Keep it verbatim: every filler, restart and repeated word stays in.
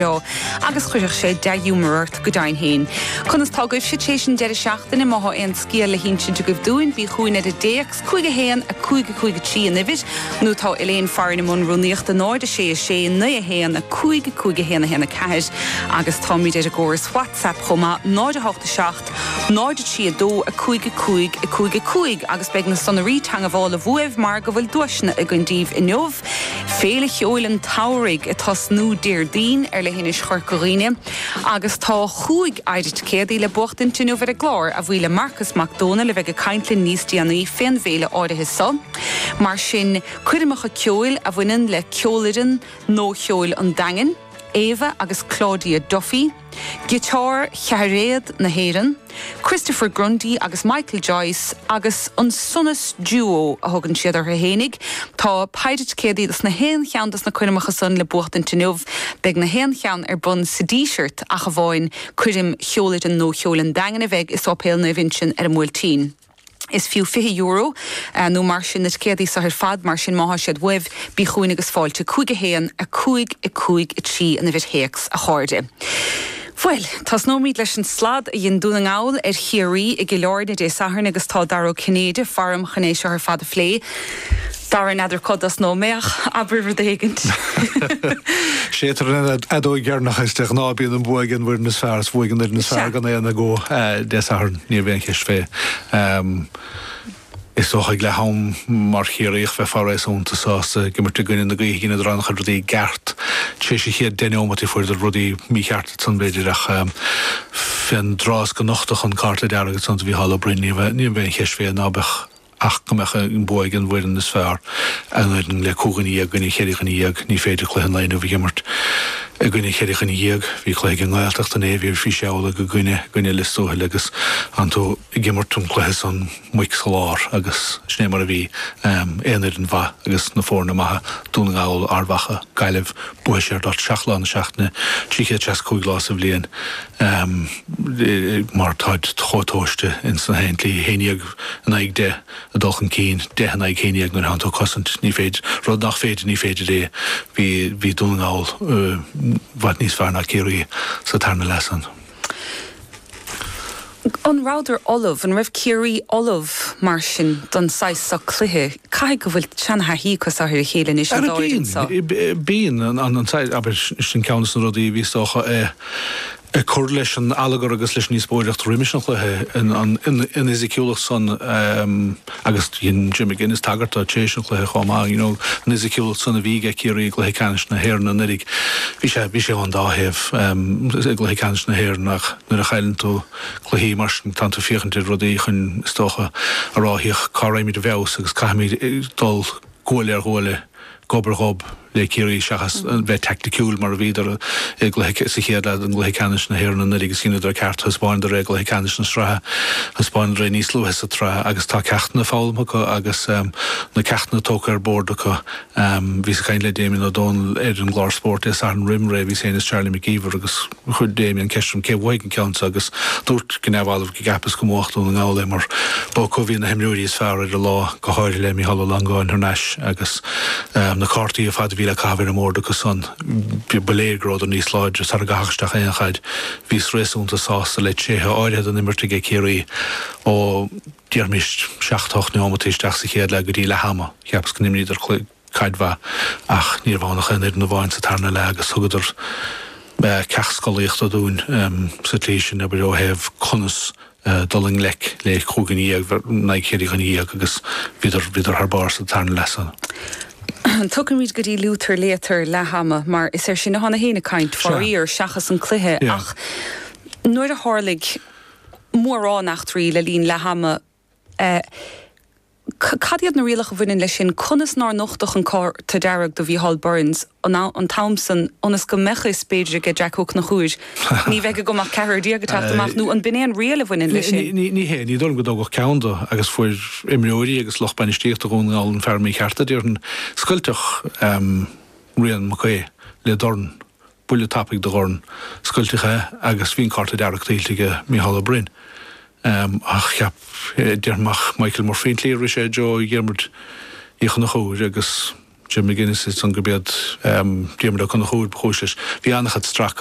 agus chuireach sé de humorirt go dain hain. Conas tá goibh sé sin de seachtainna má an scéal le hín sin go dúin bí chuoine a déex chuige héan a chuige chuige tí an nifid nó tá Elaine Farna mún runníocht a náide sé sé nu a héan a chuige chuige héna héna ceir agus támí de a ggóras WhatsApp chuma náide hochta seacht náide tí a dó a chuige chuig a chuige chuig agus beag na sanna rítang a bháil a bhuaibh mar go bhfuil dúisna a gundíh in neomh féle cheolan táraigh a tas nó déir dín ar le hinnis chorcoríine agus tá chuig aidir céadaí le buchtain tinú ver a glár a bhhuiile Marcus McDonald le bheith a caintlin níos díanaí féin bhéle áirithe sa. Mar sin cuidimeach a ceoil a bhainean le ceolaidan nó cheoil an dagan, Eva agus Claudia Duffy, Guitar Chearéad na Héireann, Christopher Grundy agus Michael Joyce agus an sunnas duo a thugann siad ar hénig. Tá paidir céadaí na héan chean na cuidimeach san le buchtain tinúh beag na héan chean ar bun sa díseart a go bháin cuidim cheolaidan nó cheolan dagan a bheith is opéal na bhinsin ar a múltín. Is fiú fiche euro uh, nó mar sin is céadaí sa ar fad mar sin máha siad webh bí chuoine agus fáilte chuige héan a chuig a chuig a trí an a bheit héex a cháde. Well, tás nómíd leis an slad a dhéon dúna ngáil ar chiaí i gileorna dé saharn agus tá daró Cnéide farm chanéisio ar fad a phlé. Dar an idir cod as nó meach aber de hégant. Sétar a dó gearnach is teach nábíon an bhuaigin bhuiir na sfear, bhuaigin ar na sfear gan éana go dé saharn níor bhéon cheis fé. Is socha le ham mar chéiríoch bheith faréis únta sásta gimar tu gine na gaí gine rannach rudí gart sé sé chéad déine ómatí fuir a rudí mí cheart san beidir ach fin drás go nochtach an carta de agus san bhí hall brin ní bhéon cheis fé nábech ach gomecha an bhuaigin bhuiir na sfear an le cúganí a gine chéirichan íag ní féidir chluhan lein a bhí gimmart a gine chéirichan íag hí chléig an gáilteach an éhír fi seála go gine gine listóthe agus antó gimmartum chluhes an muic salár agus snémar a bhí éanaid an bha agus na fórna maithe dúna gáil arhacha gaileh buisiir dát seachlána seachna tríché teas cúig glás a bblion mar táid chótóiste in san héintlí héineag an aig de a dulchan cín dehan aig héineag nar hantó cosint ní féidir rud nach féidir ní féidir é hí hí dúna gáil wat níos fearna céirí sa tarna lesan. An ráidir Olive, an raibh céirí Olive mar sin don sais sa cluthe, cai go bhfuil teanna hí cos áthir chéile is an dáirin sa? Bíon an said, aber sin ceannas na rudí bhí socha é a chur leis an alagar agus leis níos bóireacht riimiis nach chuthe in Ezekielach son agus dhéon Jimmy Guinness tagart a tééis an chuthe chomá, you know, an Ezekielach son a bhíige céirí gluthe canis na héir na nirig. Bhí sé bhí sé an dáhéh gluthe canis na héir nach nuair a chailann tú chluhí mar sin tanto fiochantir rudí chun stocha a ráthíoch cáraimid a bheos agus caiimiid dul ggóile ar ggóile gobar gob le céirí seachas bheith tacticúil mar a bhíidir sa chéad an gluthe canis na héir na nirig agus cíine ar ceart haspáin de gluthe canis na strathe haspáin ré níos luhe sa trathe agus tá cecht na fáilm acu agus na cecht na tóca ar bord acu hí sa cain le déimion a dón ar an glársport is ar an rimré hí sé is Charlie McGeever agus chud déimion ceistrum cé bhhaig an ceanta agus dúirt gnéamháilh go gapas go móchtú na ngála mar bó cóhíon na himrúí is fearr ar a lá go háir le mí hall langáin th neis agus na cartaí a fad bhí le cabhar a mór agus son beléirgrád an níos láidir ar a gachaisteach éonchaid hís réúnta sásta le tséthe áirithe an imirte ge céirí ó dearmist seachtocht neomatíisteach sa chéad le go dtí le hama cheapas go nimníidir caidhha ach níor bhánach in na bháin sa tarna le agus thugadidir cechscoíocht a dún sa tlí sin a bud ó heh conas doling lec le chugan íag na chéirichan íag agus viidir viidir th bar sa tarna lesan. Tugan míid go dtí lútar létar le hama mar is ar sin na hána héna caint farí ar seachas an cluthe ach nuair a hálaigh mórrá nach trí le líon le hama Cadiad na rialach a bhuiinn lei sin conas ná nochtach an cá tá dearag do bhí Hall Burns an an Thompson onas go mecha spéidir go Jackóch na chúis. Ní bheith go mac ceir díag teachtamach nó an binéan rial a bhuiinn lei sin. Ní hé, ní dul go dogach ceanda agus fuair imreoirí agus loch bainisteocht a gún gáil an fermí chearta dtíir an scoilteach rian macé le dorn buile tapig de gorn scoiltecha agus bhín carta dearag tíiltige mí Hall Brin. Um, ach ja, dearmach Michael Morfin léir sé jo gémert ich nach chóir agus Jim McGuinness is an gebead um, diemar chun chóir bchóis. Bhí annach strach